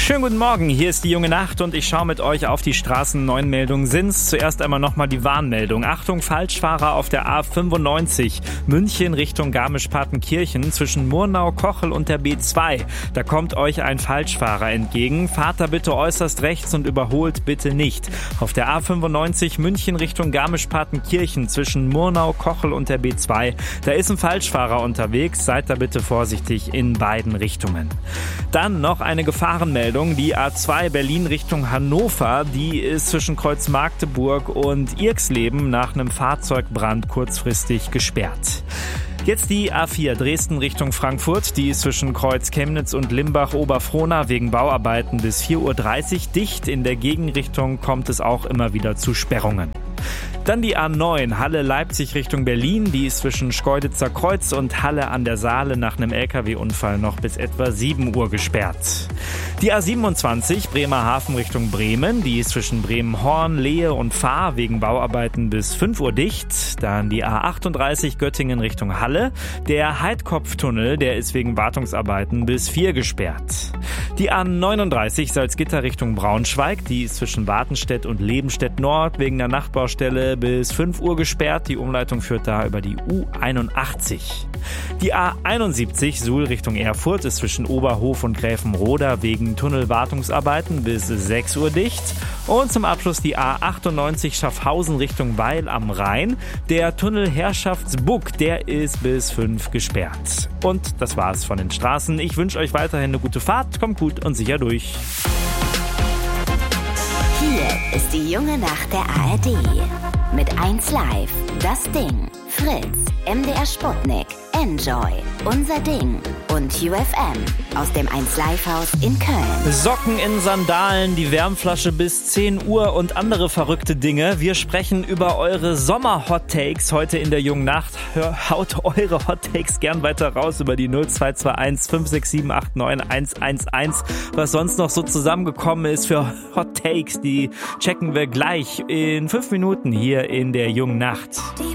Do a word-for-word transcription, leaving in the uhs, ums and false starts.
Schönen guten Morgen, hier ist die junge Nacht und ich schaue mit euch auf die Straßen. Neun Meldungen sind's. Zuerst einmal nochmal die Warnmeldung. Achtung, Falschfahrer auf der A fünfundneunzig, München Richtung Garmisch-Partenkirchen zwischen Murnau, Kochel und der B zwei. Da kommt euch ein Falschfahrer entgegen. Fahrt da bitte äußerst rechts und überholt bitte nicht. Auf der A fünfundneunzig, München Richtung Garmisch-Partenkirchen zwischen Murnau, Kochel und der B zwei. Da ist ein Falschfahrer unterwegs. Seid da bitte vorsichtig in beiden Richtungen. Dann noch eine Gefahrenmeldung. Die A zwei Berlin Richtung Hannover, die ist zwischen Kreuz Magdeburg und Irxleben nach einem Fahrzeugbrand kurzfristig gesperrt. Jetzt die A vier Dresden Richtung Frankfurt, die ist zwischen Kreuz Chemnitz und Limbach-Oberfrohna wegen Bauarbeiten bis vier Uhr dreißig dicht. In der Gegenrichtung kommt es auch immer wieder zu Sperrungen. Dann die A neun Halle-Leipzig Richtung Berlin, die ist zwischen Schkeuditzer Kreuz und Halle an der Saale nach einem L K W-Unfall noch bis etwa sieben Uhr gesperrt. Die A siebenundzwanzig Bremerhaven Richtung Bremen, die ist zwischen Bremen-Horn, Lehe und Fahr wegen Bauarbeiten bis fünf Uhr dicht. Dann die A achtunddreißig Göttingen Richtung Halle, der Heidkopftunnel, der ist wegen Wartungsarbeiten bis vier gesperrt. Die A neununddreißig Salzgitter Richtung Braunschweig, die ist zwischen Wartenstedt und Lebenstedt Nord wegen der Nachtbaustelle bis fünf Uhr gesperrt. Die Umleitung führt da über die U einundachtzig. Die A einundsiebzig Suhl Richtung Erfurt ist zwischen Oberhof und Gräfenroda wegen Tunnelwartungsarbeiten bis sechs Uhr dicht. Und zum Abschluss die A achtundneunzig Schaffhausen Richtung Weil am Rhein. Der Tunnel Herrschaftsbuck, der ist bis fünf gesperrt. Und das war's von den Straßen. Ich wünsche euch weiterhin eine gute Fahrt. Kommt gut und sicher durch. Hier ist die junge Nacht der A R D. Mit eins Live, das Ding, Fritz, M D R Sputnik, Enjoy, Unser Ding und U F M aus dem eins Live Haus in Köln. Socken in Sandalen, die Wärmflasche bis zehn Uhr und andere verrückte Dinge. Wir sprechen über eure Sommer-Hot-Takes heute in der jungen Nacht. Hör, haut eure Hot-Takes gern weiter raus über die null zwei zwei eins fünf sechs sieben acht neun eins eins eins. Was sonst noch so zusammengekommen ist für Hot-Takes, die checken wir gleich in fünf Minuten hier in der jungen Nacht. Die